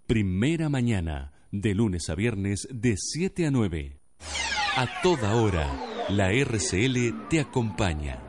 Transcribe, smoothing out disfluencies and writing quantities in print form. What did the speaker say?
Primera Mañana, de lunes a viernes de 7 a 9. A toda hora, la RCL te acompaña.